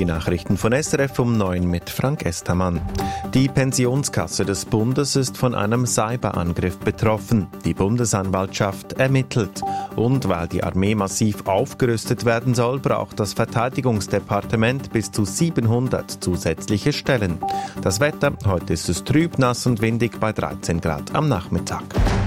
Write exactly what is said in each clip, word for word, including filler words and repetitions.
Die Nachrichten von S R F um neun mit Frank Estermann. Die Pensionskasse des Bundes ist von einem Cyberangriff betroffen. Die Bundesanwaltschaft ermittelt. Und weil die Armee massiv aufgerüstet werden soll, braucht das Verteidigungsdepartement bis zu siebenhundert zusätzliche Stellen. Das Wetter: Heute ist es trüb, nass und windig bei dreizehn Grad am Nachmittag.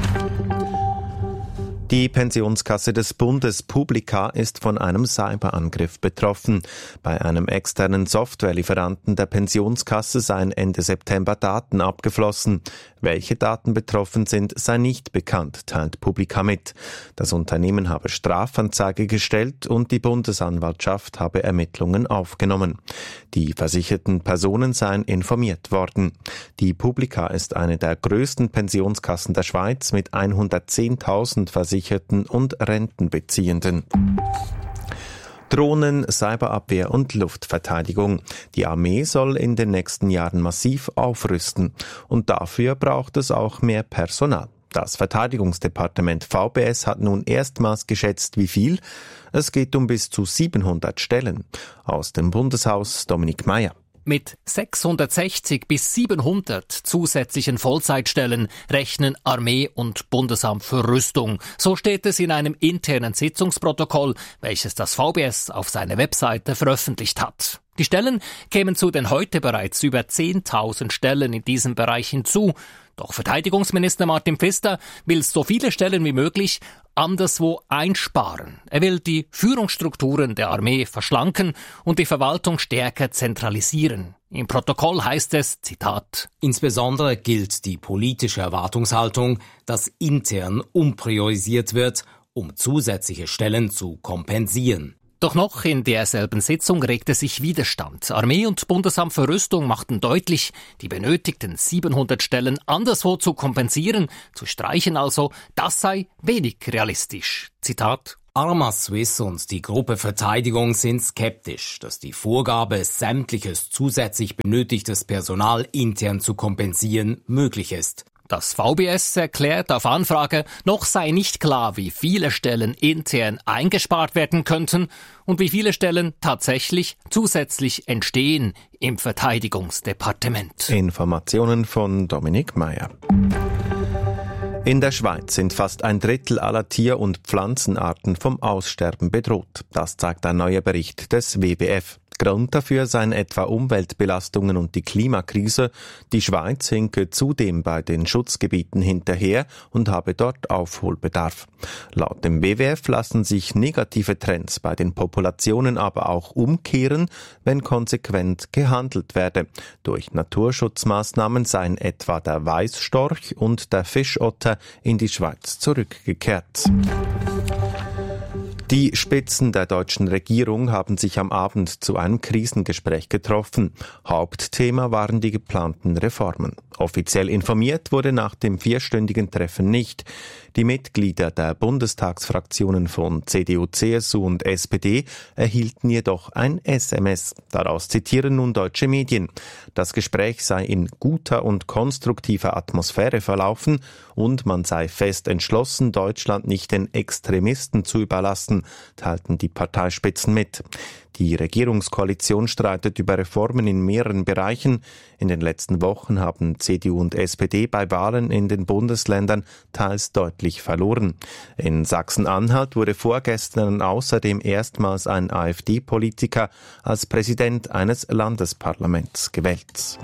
Die Pensionskasse des Bundes Publica ist von einem Cyberangriff betroffen. Bei einem externen Softwarelieferanten der Pensionskasse seien Ende September Daten abgeflossen. Welche Daten betroffen sind, sei nicht bekannt, teilt Publica mit. Das Unternehmen habe Strafanzeige gestellt und die Bundesanwaltschaft habe Ermittlungen aufgenommen. Die versicherten Personen seien informiert worden. Die Publica ist eine der größten Pensionskassen der Schweiz mit hundertzehntausend Versicherten und Rentenbeziehenden. Drohnen, Cyberabwehr und Luftverteidigung. Die Armee soll in den nächsten Jahren massiv aufrüsten. Und dafür braucht es auch mehr Personal. Das Verteidigungsdepartement V B S hat nun erstmals geschätzt, wie viel. Es geht um bis zu siebenhundert Stellen. Aus dem Bundeshaus Dominik Meyer. Mit sechshundertsechzig bis siebenhundert zusätzlichen Vollzeitstellen rechnen Armee und Bundesamt für Rüstung. So steht es in einem internen Sitzungsprotokoll, welches das V B S auf seiner Webseite veröffentlicht hat. Die Stellen kämen zu den heute bereits über zehntausend Stellen in diesem Bereich hinzu. Doch Verteidigungsminister Martin Pfister will so viele Stellen wie möglich anderswo einsparen. Er will die Führungsstrukturen der Armee verschlanken und die Verwaltung stärker zentralisieren. Im Protokoll heißt es, Zitat: Insbesondere gilt die politische Erwartungshaltung, dass intern umpriorisiert wird, um zusätzliche Stellen zu kompensieren. Doch noch in derselben Sitzung regte sich Widerstand. Armee und Bundesamt für Rüstung machten deutlich, die benötigten siebenhundert Stellen anderswo zu kompensieren, zu streichen also, das sei wenig realistisch. Zitat: Arma Swiss und die Gruppe Verteidigung sind skeptisch, dass die Vorgabe, sämtliches zusätzlich benötigtes Personal intern zu kompensieren, möglich ist. Das V B S erklärt auf Anfrage, noch sei nicht klar, wie viele Stellen intern eingespart werden könnten und wie viele Stellen tatsächlich zusätzlich entstehen im Verteidigungsdepartement. Informationen von Dominik Meyer. In der Schweiz sind fast ein Drittel aller Tier- und Pflanzenarten vom Aussterben bedroht. Das zeigt ein neuer Bericht des W W F. Grund dafür seien etwa Umweltbelastungen und die Klimakrise. Die Schweiz hinke zudem bei den Schutzgebieten hinterher und habe dort Aufholbedarf. Laut dem W W F lassen sich negative Trends bei den Populationen aber auch umkehren, wenn konsequent gehandelt werde. Durch Naturschutzmaßnahmen seien etwa der Weißstorch und der Fischotter in die Schweiz zurückgekehrt. Die Spitzen der deutschen Regierung haben sich am Abend zu einem Krisengespräch getroffen. Hauptthema waren die geplanten Reformen. Offiziell informiert wurde nach dem vierstündigen Treffen nicht. Die Mitglieder der Bundestagsfraktionen von C D U, C S U und S P D erhielten jedoch ein S M S. Daraus zitieren nun deutsche Medien. Das Gespräch sei in guter und konstruktiver Atmosphäre verlaufen und man sei fest entschlossen, Deutschland nicht den Extremisten zu überlassen, teilten die Parteispitzen mit. Die Regierungskoalition streitet über Reformen in mehreren Bereichen. In den letzten Wochen haben C D U und S P D bei Wahlen in den Bundesländern teils deutlich verloren. In Sachsen-Anhalt wurde vorgestern außerdem erstmals ein AfD-Politiker als Präsident eines Landesparlaments gewählt.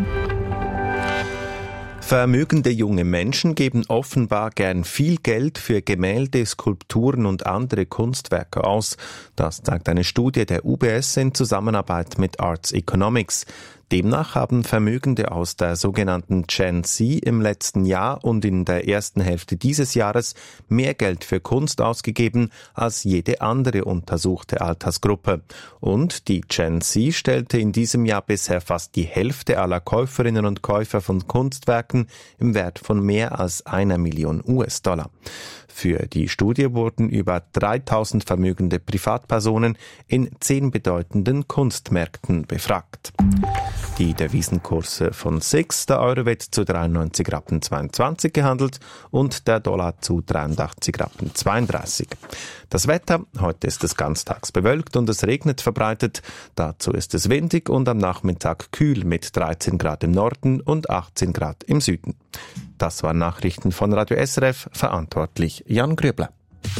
Vermögende junge Menschen geben offenbar gern viel Geld für Gemälde, Skulpturen und andere Kunstwerke aus. Das zeigt eine Studie der U B S in Zusammenarbeit mit Arts Economics. Demnach haben Vermögende aus der sogenannten Gen Z im letzten Jahr und in der ersten Hälfte dieses Jahres mehr Geld für Kunst ausgegeben als jede andere untersuchte Altersgruppe. Und die Gen Z stellte in diesem Jahr bisher fast die Hälfte aller Käuferinnen und Käufer von Kunstwerken im Wert von mehr als einer Million U S-Dollar. Für die Studie wurden über dreitausend vermögende Privatpersonen in zehn bedeutenden Kunstmärkten befragt. Die Devisenkurse von S I X, der Euro wird zu dreiundneunzig Rappen zweiundzwanzig gehandelt und der Dollar zu dreiundachtzig Rappen zweiunddreißig. Das Wetter, heute ist es ganztags bewölkt und es regnet verbreitet. Dazu ist es windig und am Nachmittag kühl mit dreizehn Grad im Norden und achtzehn Grad im Süden. Das waren Nachrichten von Radio S R F, verantwortlich Jan Grübler.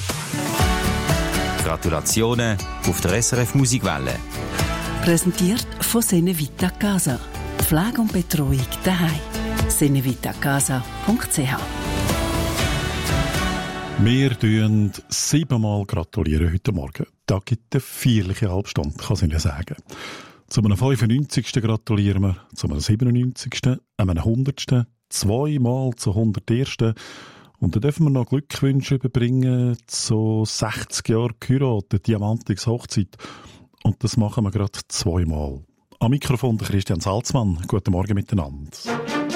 Gratulationen auf der S R F Musikwelle. Präsentiert von Senevita Casa. Pflege und Betreuung daheim. senevitacasa punkt c h. Wir gratulieren siebenmal gratulieren heute Morgen. Da gibt es eine feierliche Halbstunde, kann ich Ihnen sagen. Zu einem fünfundneunzigsten gratulieren wir, zu einem siebenundneunzigsten, einem hundertsten, zweimal zu hundertersten. Und dann dürfen wir noch Glückwünsche überbringen zu sechzig Jahren geheiratet, Diamantigs Hochzeit. Und das machen wir gerade zweimal. Am Mikrofon der Christian Salzmann. Guten Morgen miteinander.